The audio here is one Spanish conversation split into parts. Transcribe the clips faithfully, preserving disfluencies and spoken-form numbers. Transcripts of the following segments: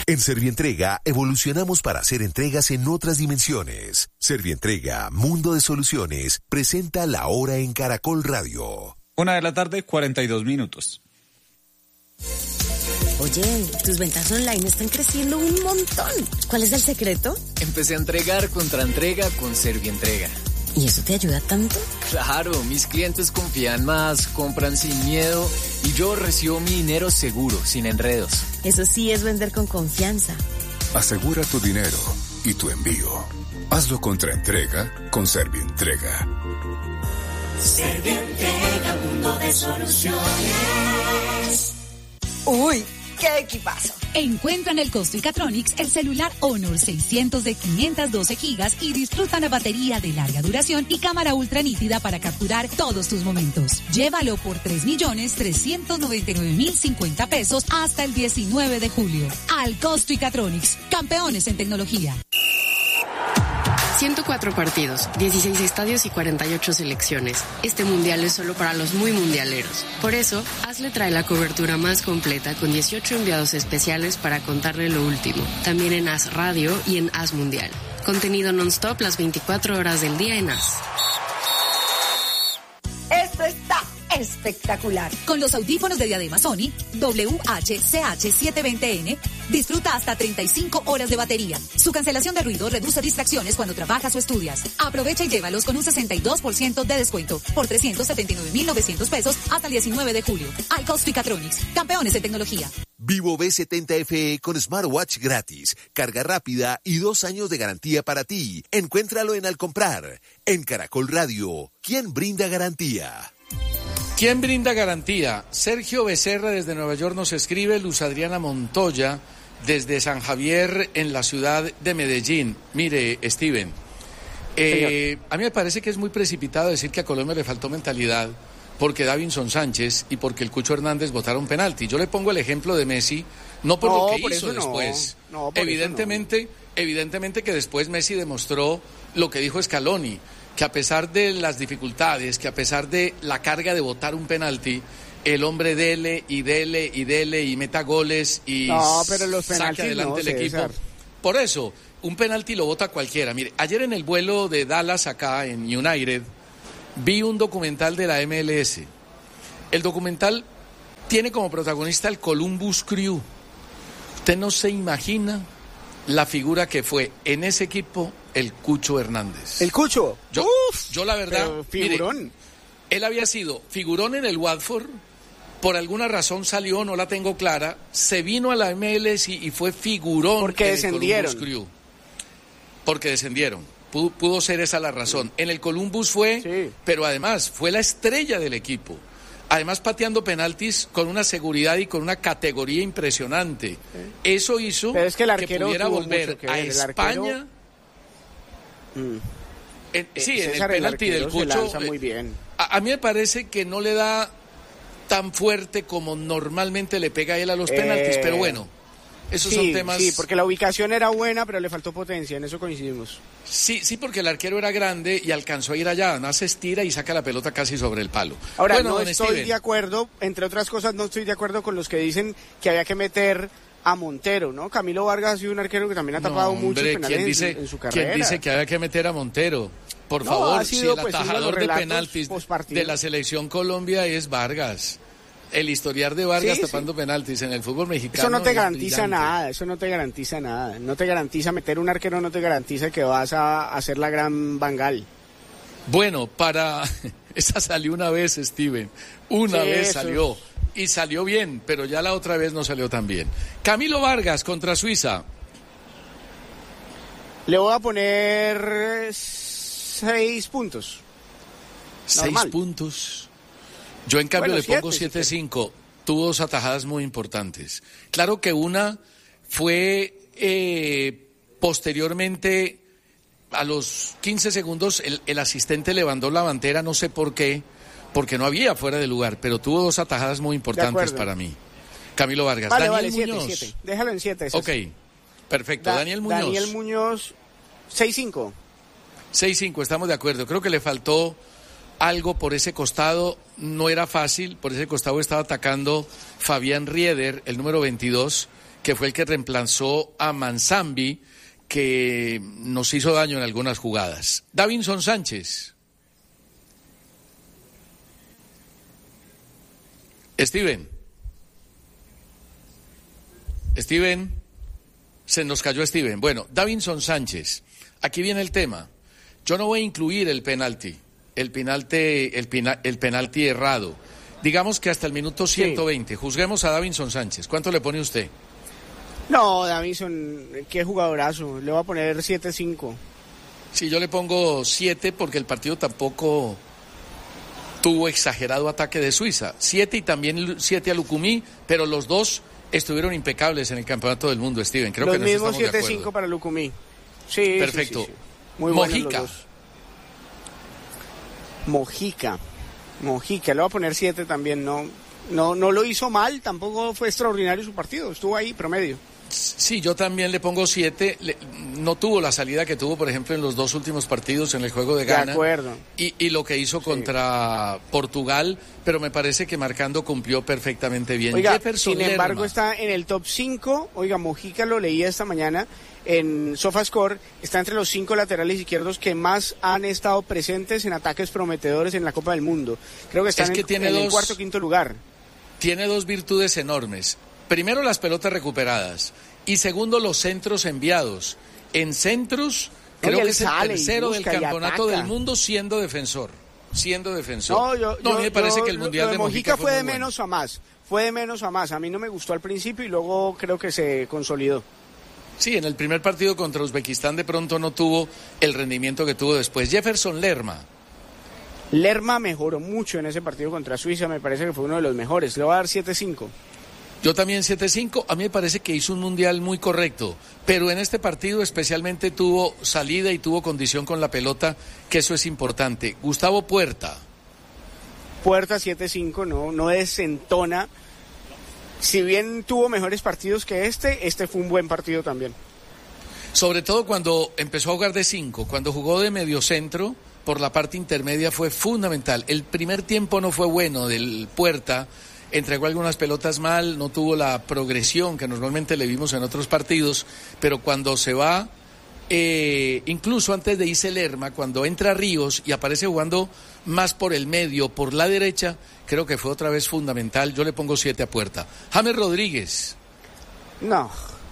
En Servientrega evolucionamos para hacer entregas en otras dimensiones. Servientrega, Mundo de Soluciones, presenta La Hora en Caracol Radio. Una de la tarde, cuarenta y dos minutos. Oye, tus ventas online están creciendo un montón. ¿Cuál es el secreto? Empecé a entregar contra entrega con Servientrega. ¿Y eso te ayuda tanto? Claro, mis clientes confían más, compran sin miedo y yo recibo mi dinero seguro, sin enredos. Eso sí es vender con confianza. Asegura tu dinero y tu envío. Hazlo contra entrega con Servientrega. Servientrega, Mundo de Soluciones. ¡Uy! ¡Qué equipazo! Encuentra en el Costo y Catronics el celular Honor seiscientos de quinientos doce gigas y disfruta la batería de larga duración y cámara ultra nítida para capturar todos tus momentos. Llévalo por tres millones trescientos noventa y nueve mil cincuenta pesos hasta el diecinueve de julio. Al Costo y Catronics, campeones en tecnología. ciento cuatro partidos, dieciséis estadios y cuarenta y ocho selecciones. Este mundial es solo para los muy mundialeros. Por eso, AS le trae la cobertura más completa con dieciocho enviados especiales para contarle lo último. También en AS Radio y en AS Mundial. Contenido non-stop las veinticuatro horas del día en AS. Esto está espectacular. Con los audífonos de diadema Sony W H C H setecientos veinte N, disfruta hasta treinta y cinco horas de batería. Su cancelación de ruido reduce distracciones cuando trabajas o estudias. Aprovecha y llévalos con un sesenta y dos por ciento de descuento por trescientos setenta y nueve mil novecientos pesos hasta el diecinueve de julio. iCost y Catronics, campeones en tecnología. Vivo V setenta F E con smartwatch gratis, carga rápida y dos años de garantía para ti. Encuéntralo en Al Comprar. En Caracol Radio, ¿quién brinda garantía? ¿Quién brinda garantía? Sergio Becerra desde Nueva York nos escribe, Luz Adriana Montoya desde San Javier en la ciudad de Medellín. Mire, Steven, eh, a mí me parece que es muy precipitado decir que a Colombia le faltó mentalidad porque Davinson Sánchez y porque el Cucho Hernández botaron penalti. Yo le pongo el ejemplo de Messi, no por no, lo que por hizo eso después. No, no, por evidentemente, eso no. evidentemente que después Messi demostró lo que dijo Scaloni, que a pesar de las dificultades, que a pesar de la carga de botar un penalti, el hombre dele y dele y dele y meta goles y no, pero los saque adelante no, el equipo. César. Por eso, un penalti lo bota cualquiera. Mire, ayer en el vuelo de Dallas acá en United, vi un documental de la M L S. El documental tiene como protagonista el Columbus Crew. Usted no se imagina la figura que fue en ese equipo el Cucho Hernández. ¿El Cucho? Yo, Uf, yo la verdad, pero figurón. Mire, él había sido figurón en el Watford, por alguna razón salió, no la tengo clara, se vino a la M L S y fue figurón porque en descendieron. el Columbus Crew. Porque descendieron. Pudo, pudo ser esa la razón. En el Columbus fue, sí. Pero además fue la estrella del equipo. Además pateando penaltis con una seguridad y con una categoría impresionante. Sí. Eso hizo es que, el que pudiera volver que a ver. España. Arquero... Mm. En, sí, César, en el penalti el del Cucho. Se muy bien. A, a mí me parece que no le da tan fuerte como normalmente le pega a él a los penaltis, eh... pero bueno. Esos sí, son temas... Sí, porque la ubicación era buena, pero le faltó potencia, en eso coincidimos. Sí, sí, porque el arquero era grande y alcanzó a ir allá, además se estira y saca la pelota casi sobre el palo. Ahora, bueno, no estoy Steven. de acuerdo, entre otras cosas, no estoy de acuerdo con los que dicen que había que meter a Montero, ¿no? Camilo Vargas ha sido un arquero que también ha tapado no, muchos hombre, penales dice, en, su, en su carrera. ¿Quién dice que había que meter a Montero? Por no, favor, sido, si el pues, atajador de penaltis de la selección Colombia es Vargas. El historial de Vargas sí, tapando sí. penaltis en el fútbol mexicano. Eso no te garantiza nada, eso no te garantiza nada. No te garantiza meter un arquero, no te garantiza que vas a hacer la gran Bangal. Bueno, para... Esa salió una vez, Steven. Una sí, vez eso. salió. Y salió bien, pero ya la otra vez no salió tan bien. Camilo Vargas contra Suiza. Le voy a poner seis puntos. Seis Normal. puntos. Yo en cambio bueno, le siete, pongo siete cinco. Tuvo dos atajadas muy importantes. Claro que una fue eh, posteriormente, a los quince segundos, el, el asistente levantó la bandera, no sé por qué, porque no había fuera de lugar, pero tuvo dos atajadas muy importantes para mí. Camilo Vargas. Vale, Daniel vale, Muñoz. siete, siete. Déjalo en siete. Ok, perfecto. Da, Daniel Muñoz. Daniel Muñoz, seis cinco. seis cinco, estamos de acuerdo. Creo que le faltó algo por ese costado, no era fácil, por ese costado estaba atacando Fabián Rieder, el número veintidós, que fue el que reemplazó a Manzambi, que nos hizo daño en algunas jugadas. Davinson Sánchez. Steven. Steven. Se nos cayó Steven. Bueno, Davinson Sánchez. Aquí viene el tema. Yo no voy a incluir el penalti. El penalti, el, pina, el penalti errado. Digamos que hasta el minuto ciento veinte. Sí. Juzguemos a Davinson Sánchez. ¿Cuánto le pone usted? No, Davinson, qué jugadorazo. Le voy a poner siete cinco. Sí, yo le pongo siete porque el partido tampoco tuvo exagerado ataque de Suiza. siete y también siete a Lucumí, pero los dos estuvieron impecables en el Campeonato del Mundo, Steven. Creo los que nos mismos estamos siete cinco para Lucumí. Sí, perfecto. Sí, sí, sí. Muy Mojica. Los dos. Mojica. Mojica, le voy a poner siete también. No, no, no lo hizo mal, tampoco fue extraordinario su partido. Estuvo ahí, promedio. Sí, yo también le pongo siete. Le, no tuvo la salida que tuvo, por ejemplo, en los dos últimos partidos en el juego de Ghana. De acuerdo. Y, y lo que hizo sí. contra Portugal, pero me parece que marcando cumplió perfectamente bien. Oiga, Jefferson sin embargo, Lerma. Está en el top cinco. Oiga, Mojica lo leía esta mañana en SofaScore. Está entre los cinco laterales izquierdos que más han estado presentes en ataques prometedores en la Copa del Mundo. Creo que está es en, que el, tiene en dos, el cuarto o quinto lugar. Tiene dos virtudes enormes. Primero, las pelotas recuperadas. Y segundo, los centros enviados. En centros, creo Oye, que es el tercero del campeonato ataca. del mundo siendo defensor. Siendo defensor. No, yo, no yo, a mí me parece yo, que el Mundial de de Mojica fue, fue de muy menos bueno. a más. Fue de menos a más. A mí no me gustó al principio y luego creo que se consolidó. Sí, en el primer partido contra Uzbekistán de pronto no tuvo el rendimiento que tuvo después. Jefferson Lerma. Lerma mejoró mucho en ese partido contra Suiza, me parece que fue uno de los mejores. Le voy a dar siete cinco. Yo también siete cinco, a mí me parece que hizo un mundial muy correcto, pero en este partido especialmente tuvo salida y tuvo condición con la pelota, que eso es importante. Gustavo Puerta. Puerta siete cinco, no, no desentona. Si bien tuvo mejores partidos que este, este fue un buen partido también. Sobre todo cuando empezó a jugar de cinco, cuando jugó de mediocentro, por la parte intermedia fue fundamental. El primer tiempo no fue bueno del Puerta, entregó algunas pelotas mal, no tuvo la progresión que normalmente le vimos en otros partidos, pero cuando se va, eh, incluso antes de irse Lerma, cuando entra Ríos y aparece jugando más por el medio, por la derecha, creo que fue otra vez fundamental. Yo le pongo siete a Puerta. James Rodríguez. No.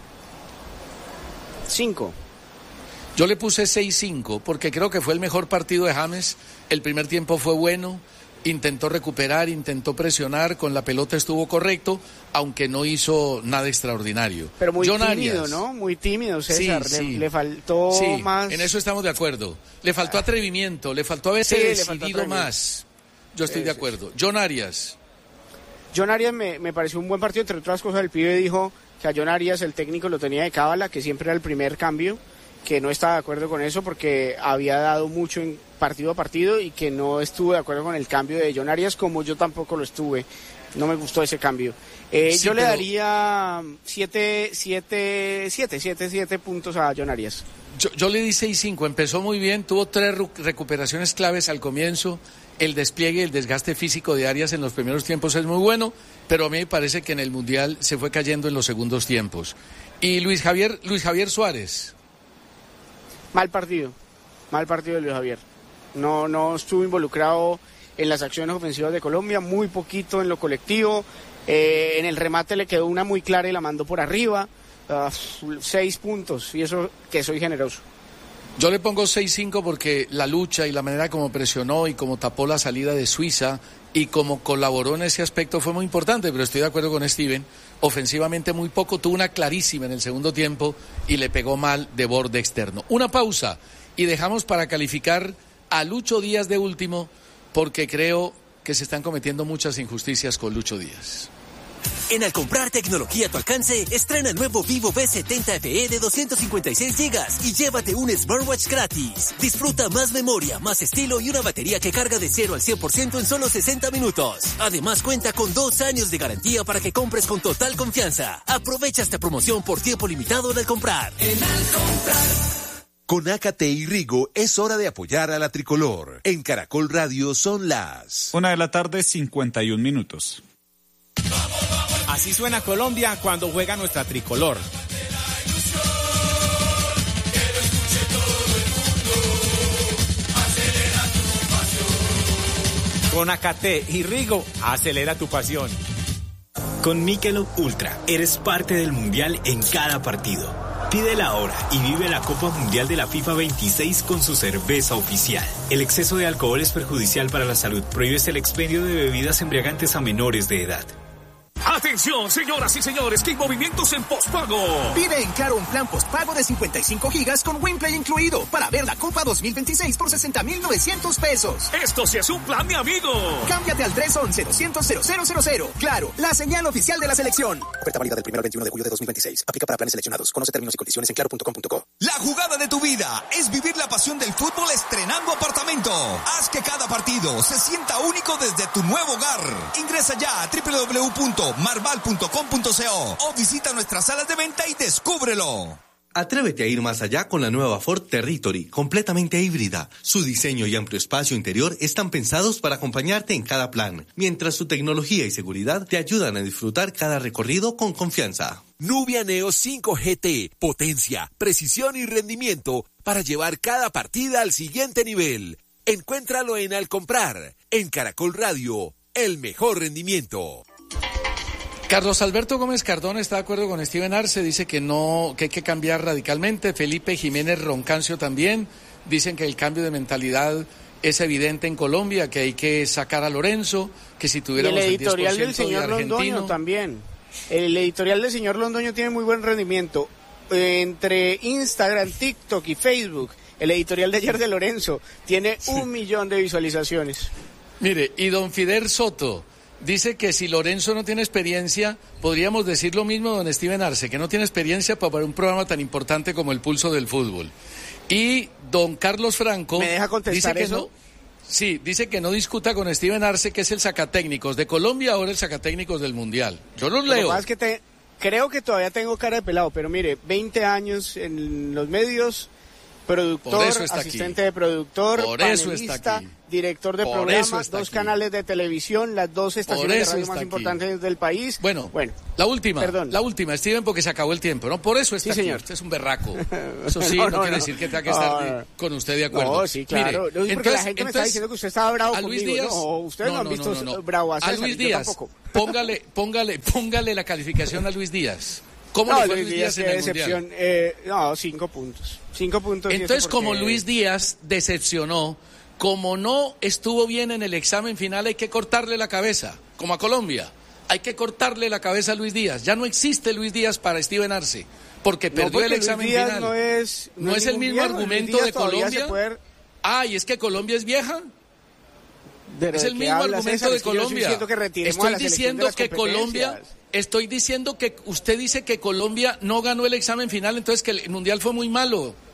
Cinco. Yo le puse seis cinco porque creo que fue el mejor partido de James. El primer tiempo fue bueno. Intentó recuperar, intentó presionar, con la pelota estuvo correcto, aunque no hizo nada extraordinario. Pero muy John tímido, Arias. ¿no? Muy tímido, César. Sí, le, sí. le faltó sí, más... en eso estamos de acuerdo. Le faltó atrevimiento, le faltó haberse Sí, le decidido faltó más. Yo estoy Sí, de sí, acuerdo. John Arias. John Arias me, me pareció un buen partido, entre otras cosas el pibe dijo que a John Arias el técnico lo tenía de cábala, que siempre era el primer cambio, que no estaba de acuerdo con eso porque había dado mucho en partido a partido y que no estuve de acuerdo con el cambio de John Arias, como yo tampoco lo estuve. No me gustó ese cambio. Eh, Sí, yo le pero- daría siete, siete, siete, siete, siete puntos a John Arias. Yo, yo le di seis cinco, empezó muy bien, tuvo tres ru- recuperaciones claves al comienzo, el despliegue, el desgaste físico de Arias en los primeros tiempos es muy bueno, pero a mí me parece que en el Mundial se fue cayendo en los segundos tiempos. Y Luis Javier, Luis Javier Suárez. Mal partido, mal partido de Luis Javier. No, no estuvo involucrado en las acciones ofensivas de Colombia, muy poquito en lo colectivo. Eh, en el remate le quedó una muy clara y la mandó por arriba. Ah, seis puntos, y eso que soy generoso. Yo le pongo seis cinco porque la lucha y la manera como presionó y como tapó la salida de Suiza y como colaboró en ese aspecto fue muy importante, pero estoy de acuerdo con Steven, ofensivamente muy poco, tuvo una clarísima en el segundo tiempo y le pegó mal de borde externo. Una pausa y dejamos para calificar a Lucho Díaz de último porque creo que se están cometiendo muchas injusticias con Lucho Díaz. En Al Comprar Tecnología a tu alcance, estrena el nuevo Vivo V setenta F E de doscientos cincuenta y seis gigas y llévate un smartwatch gratis. Disfruta más memoria, más estilo y una batería que carga de cero al cien por ciento en solo sesenta minutos. Además cuenta con dos años de garantía para que compres con total confianza. Aprovecha esta promoción por tiempo limitado en Al Comprar. En Al Comprar. Con Ácate y Rigo es hora de apoyar a la tricolor. En Caracol Radio son las... Una de la tarde, cincuenta y un minutos. Vamos, vamos, Así suena Colombia cuando juega nuestra tricolor. Con Acate y Rigo, acelera tu pasión. Con Michelob Ultra, eres parte del Mundial en cada partido. Pídela ahora y vive la Copa Mundial de la FIFA veintiséis con su cerveza oficial. El exceso de alcohol es perjudicial para la salud. Prohíbes el expendio de bebidas embriagantes a menores de edad. Atención, señoras y señores, que hay movimientos en postpago. Pide en Claro un plan postpago de cincuenta y cinco gigas con WinPlay incluido para ver la Copa dos mil veintiséis por sesenta mil novecientos pesos. Esto sí es un plan, mi amigo. Cámbiate al tres once, doscientos, cero cero cero cero. Claro, la señal oficial de la selección. Oferta válida del primero al veintiuno de julio de dos mil veintiséis. Aplica para planes seleccionados. Conoce términos y condiciones en claro punto com punto co. La jugada de tu vida es vivir la pasión del fútbol estrenando apartamento. Haz que cada partido se sienta único desde tu nuevo hogar. Ingresa ya a doble u doble u doble u punto marval punto com punto co o visita nuestras salas de venta y descúbrelo. Atrévete a ir más allá con la nueva Ford Territory, completamente híbrida. Su diseño y amplio espacio interior están pensados para acompañarte en cada plan, mientras su tecnología y seguridad te ayudan a disfrutar cada recorrido con confianza. Nubia Neo cinco G T, potencia, precisión y rendimiento para llevar cada partida al siguiente nivel. Encuéntralo en Al Comprar, en Caracol Radio, el mejor rendimiento. Carlos Alberto Gómez Cardón está de acuerdo con Steven Arce, dice que no, que hay que cambiar radicalmente. Felipe Jiménez Roncancio también dicen que el cambio de mentalidad es evidente en Colombia, que hay que sacar a Lorenzo, que si tuviéramos el editorial el diez por ciento del señor de argentino, Londoño también. El editorial del señor Londoño tiene muy buen rendimiento. Entre Instagram, TikTok y Facebook, el editorial de ayer de Lorenzo tiene sí. un millón de visualizaciones. Mire, y don Fidel Soto dice que si Lorenzo no tiene experiencia, podríamos decir lo mismo de don Steven Arce, que no tiene experiencia para un programa tan importante como El Pulso del Fútbol. Y don Carlos Franco ¿Me deja contestar dice que eso? no, sí, dice que no discuta con Steven Arce, que es el sacatécnicos de Colombia, ahora el sacatécnicos del Mundial. Yo los Lo leo. que pasa es que te, creo que todavía tengo cara de pelado, pero mire, veinte años en los medios, productor, asistente aquí. de productor, Por panelista, eso está aquí. director de Por programa, dos aquí. canales de televisión, las dos estaciones de radio más aquí. importantes del país. Bueno, bueno, la última, perdón. la última, Steven, porque se acabó el tiempo, ¿no? Por eso está sí, aquí. señor. Usted es un berraco. Eso sí, no, no, no quiere no. decir que tenga que estar no, no. con usted de acuerdo. No, sí, claro. Mire, no, porque entonces, la gente me está diciendo que usted estaba bravo a Luis conmigo. Díaz, no, ustedes no, no han visto no, no, no. bravo a César, a Luis yo Díaz, tampoco. póngale, póngale, póngale la calificación a Luis Díaz. ¿Cómo no, le fue Luis Díaz, Díaz en el decepción. Mundial? Eh, no, cinco puntos. Cinco puntos. Entonces, porque... como Luis Díaz decepcionó, como no estuvo bien en el examen final, hay que cortarle la cabeza, como a Colombia. Hay que cortarle la cabeza a Luis Díaz. Ya no existe Luis Díaz para Steven Arce, porque perdió no, porque el examen Luis Díaz final. No es, no ¿No es es el mismo viejo, argumento de Colombia? Puede... Ah, ¿y es que Colombia es vieja? Es el mismo hablas, argumento César, de es que Colombia. Que estoy diciendo que Colombia, estoy diciendo que usted dice que Colombia no ganó el examen final, entonces que el mundial fue muy malo.